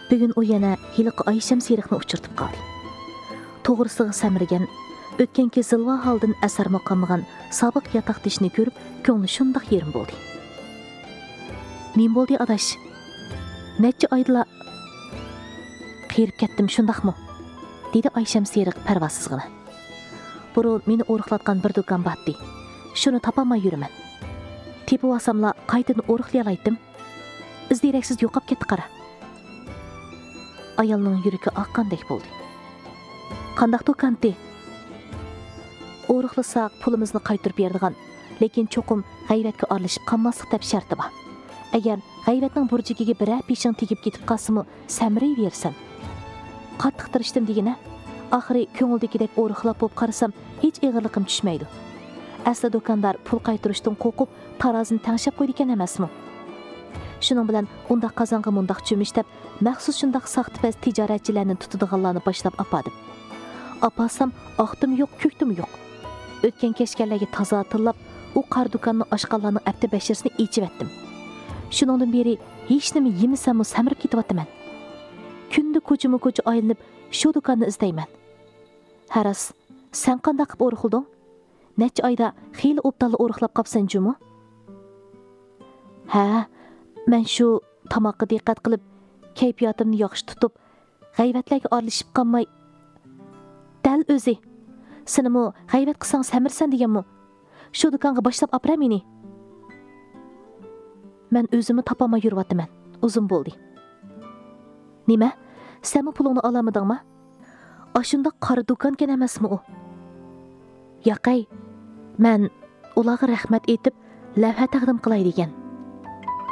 Bugun u yana hiliqi Ayşem Seriqni uchirtib qoldi. To'g'risiga samirgan, o'tganki zilva holdan asarma qolmagan sobiq yatoqdishni ko'rib, ko'ngli shundoq yerim bo'ldi. Nim bo'ldi adash? Necha oyda qirib ketdim shundaqmi? Dedi Ayşem Seriq parvosizgina. Burun meni o'riqlatgan bir do'kon batdi. Shuni topolmay yuraman. Tepib olsamla qaytadan o'riqlayolmaydim. Izdiraksiz yo'qab ketdi qara. Ayolning yuragi oqqandek bo'ldi. Qandaq do'konti? O'riqlasak pulimizni qaytarib beradigan, lekin cho'qim g'ayratga aralashib qolmaslik deb sharti bor. Agar g'ayratning burjigiga biror peshing tegib ketib qolsa-mu, samray bersan. Qattiq tirishdim degina, oxiri ko'ngildagidek o'riqlab bo'lib qarasam, hech ig'irliqim tushmaydi. Asli do'kondor pul qaytarishdan qo'rqib, tarozini tangshab qo'ydi ekan emasmi? Shuning bilan undaq qozonga mundaq cho'mishlab, maxsus shundaq saxtipaz tijoratchilarni tutadiganlarni boshlab opadim. Apasam, oqtim yo'q, ko'ktim yo'q. O'tgan kechganlarga toza tillab, u qar do'konning oshqonlarning apti bashirsini ichib etdim. Shuningdan beri hech nima yemisam-mu samirib ketyapman. Kunda ko'chama-ko'cha aylanib, shu do'konni izlayman. Haras, sen qanday qilib o'riqilding? Necha oyda xeyli o'ptalla o'riqlab qopsan jumi? Ha, men shu tamoqqa diqqat qilib, kayfiyatimni yaxshi tutib, g'ayvatlarga aralashib qolmay, dal o'zi. Senimi g'ayvat qilsang samirsan deganmi? Shu do'konga boshlab opra meni. Men o'zimni topolmay yuryapman. Uzun bo'ldi. Nima? Senmi pulingni olamadingmi? Ashunda qora do'konkan emasmi u? Yo'qay, men ularga rahmat aytib, lavha taqdim qilay degan.